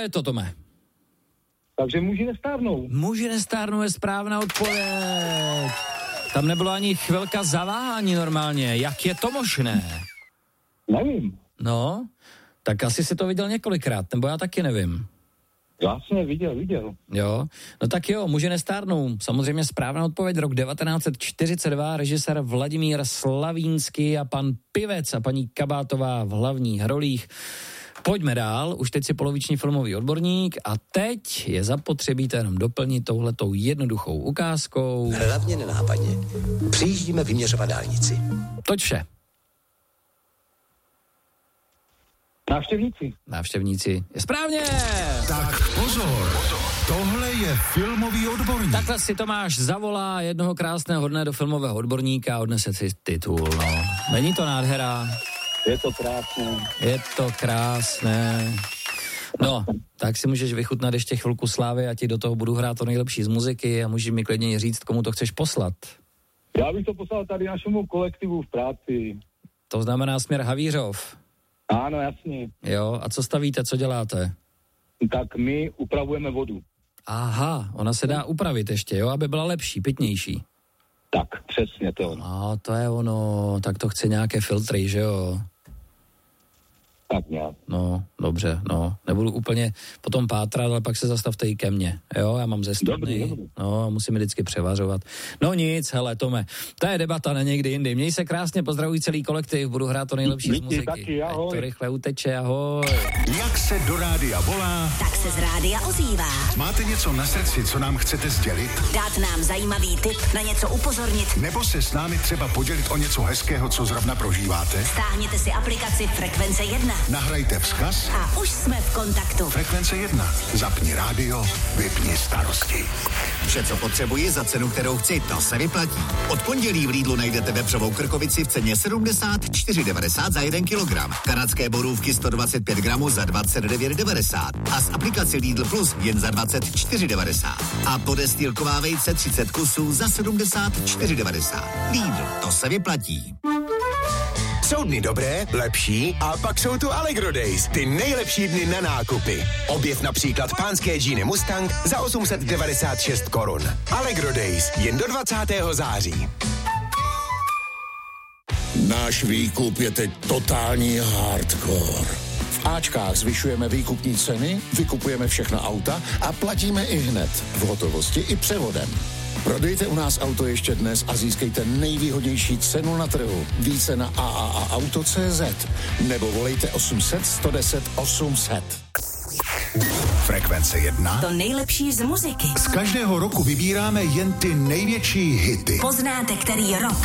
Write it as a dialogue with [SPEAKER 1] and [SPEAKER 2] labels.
[SPEAKER 1] je to, Tome?
[SPEAKER 2] Takže muži nestárnou.
[SPEAKER 1] Muži nestárnou je správná odpověď. Tam nebylo ani chvilka zaváhání normálně. Jak je to možné?
[SPEAKER 2] Nevím.
[SPEAKER 1] No, tak asi si to viděl několikrát, nebo já taky nevím.
[SPEAKER 2] Jasně, viděl.
[SPEAKER 1] Jo, no tak jo, muži nestárnou. Samozřejmě správná odpověď, rok 1942, režisér Vladimír Slavínský a pan Pivec a paní Kabátová v hlavních rolích. Pojďme dál, už teď si poloviční filmový odborník a teď je zapotřebí to jenom doplnit touhletou jednoduchou ukázkou.
[SPEAKER 3] Hlavně nenápadně. Přijíždíme vyměřovat dálnici.
[SPEAKER 1] Toť vše. Návštěvníci. Je správně!
[SPEAKER 4] Tak pozor, tohle je filmový odborník.
[SPEAKER 1] Takhle si Tomáš zavolá jednoho krásného dne do filmového odborníka a odnese si titul, no. Není to nádhera? Je to krásné. No, tak si můžeš vychutnat ještě chvilku slávy a ti do toho budu hrát to nejlepší z muziky a můžeš mi klidně říct, komu to chceš poslat.
[SPEAKER 2] Já bych to poslal tady našemu kolektivu v práci.
[SPEAKER 1] To znamená směr Havířov.
[SPEAKER 2] Ano, jasně.
[SPEAKER 1] Jo, a co stavíte, co děláte?
[SPEAKER 2] Tak my upravujeme vodu.
[SPEAKER 1] Aha, ona se dá upravit ještě, jo, aby byla lepší, pitnější.
[SPEAKER 2] Tak, přesně to.
[SPEAKER 1] No, to je ono, tak to chce nějaké filtry, že jo?
[SPEAKER 2] Tak nějak.
[SPEAKER 1] No, dobře, no, nebudu úplně potom pátrat, ale pak se zastavte i ke mně, jo, já mám ze studny, no, musím vždycky převařovat. No nic, hele, Tome, to je debata na někdy jindy, měj se krásně, pozdravuj celý kolektiv, budu hrát to nejlepší z muziky.
[SPEAKER 2] Taky, ahoj.
[SPEAKER 1] Ať to rychle uteče, ahoj.
[SPEAKER 4] Jak se do rádia volá,
[SPEAKER 5] tak se z rádia ozývá.
[SPEAKER 4] máte něco na srdci, co nám chcete sdělit?
[SPEAKER 5] Dát nám zajímavý tip, na něco upozornit.
[SPEAKER 4] Nebo se s námi třeba podělit o něco hezkého, co zrovna prožíváte?
[SPEAKER 5] Stáhněte si aplikaci Frekvence 1.
[SPEAKER 4] Nahrajte vzkaz.
[SPEAKER 5] A už jsme v kontaktu.
[SPEAKER 4] Frekvence 1. Zapni rádio, vypni starosti.
[SPEAKER 6] Vše, co potřebuji za cenu, kterou chci, to se vyplatí. Od pondělí v Lidlu najdete vepřovou krkovici v ceně 74,90 za 1 kilogram. Kanadské borůvky 125 gramů za 29,90. A z aplikace Lidl Plus jen za 24,90. A podestýlková vejce 30 kusů za 74,90. Lidl, to se vyplatí.
[SPEAKER 7] Jsou dny dobré, lepší a pak jsou tu Allegro Days, ty nejlepší dny na nákupy. Objev například pánské džíny Mustang za 896 korun. Allegro Days jen do 20. září.
[SPEAKER 8] Náš výkup je teď totální hardcore. V Ačkách zvyšujeme výkupní ceny, vykupujeme všechna auta a platíme i hned, v hotovosti i převodem. Prodejte u nás auto ještě dnes a získejte nejvýhodnější cenu na trhu. Více na AAAauto.cz nebo volejte 800 110 800.
[SPEAKER 4] Frekvence 1.
[SPEAKER 5] To nejlepší z muziky.
[SPEAKER 4] Z každého roku vybíráme jen ty největší hity.
[SPEAKER 5] Poznáte, který rok